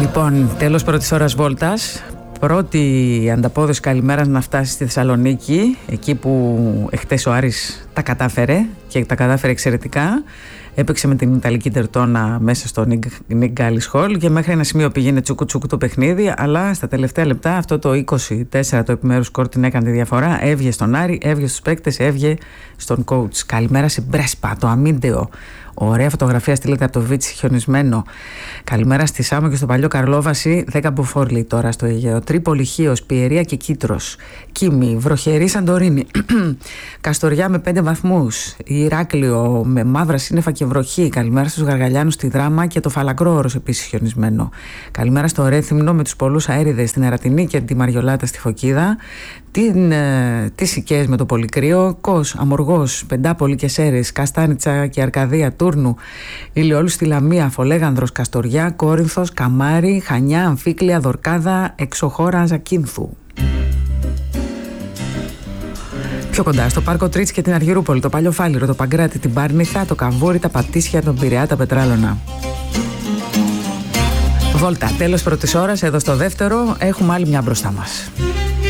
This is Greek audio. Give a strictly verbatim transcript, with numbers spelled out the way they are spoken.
Λοιπόν, τέλος πρώτης ώρας βόλτας. Πρώτη ανταπόδοση καλημέρα να φτάσει στη Θεσσαλονίκη, εκεί που εχθές ο Άρης τα κατάφερε και τα κατάφερε εξαιρετικά. Έπαιξε με την Ιταλική Τερτόνα μέσα στο Νικ Γκάλις Χολ και μέχρι ένα σημείο πήγαινε τσουκου τσουκου το παιχνίδι, αλλά στα τελευταία λεπτά αυτό το είκοσι τέσσερα το επιμέρους σκορ την έκανε τη διαφορά. Έβγε στον Άρη, έβγε στους παίκτες, έβγε στον coach. Καλημέρα σε Μπρέσπα, το αμίντεο. Ωραία φωτογραφία στείλετε από το Βίτσι χιονισμένο. Καλημέρα στη Σάμο και στο παλιό Καρλόβαση. δέκα μποφόρ τώρα στο Αιγαίο. Τρίπολη, Χίος, Πιερία και Κίτρος. Κίμη, βροχερή Σαντορίνη. Καστοριά με πέντε βαθμούς. Ηράκλειο με μαύρα σύννεφα και βροχή. Καλημέρα στους Γαργαλιάνους στη Δράμα και το Φαλακρό Όρος επίσης χιονισμένο. Καλημέρα στο Ρέθυμνο με τους πολλούς αέριδες στην Ερατινή και τη Μαριολάτα στη Φωκίδα. Την, ε, τις Σικές με το Πολυκρύο, Κος, Αμοργός, Πεντάπολη και Σέρες, Καστάνιτσα και Αρκαδία, Τούρνου, Ηλιόλου στη Λαμία, Φολέγανδρος, Καστοριά, Κόρινθος, Καμάρι, Χανιά, Αμφίκλια, Δορκάδα, Εξοχώρα, Ζακίνθου. Πιο κοντά στο Πάρκο Τρίτσι και την Αργυρούπολη, το Παλιοφάλιρο, το Παγκράτη, την Πάρνηθα, το Καβούρι, τα Πατήσια, τον Πειραιά, τα Πετράλωνα. Βόλτα, τέλος πρώτης ώρας, εδώ στο δεύτερο έχουμε άλλη μια μπροστά μας.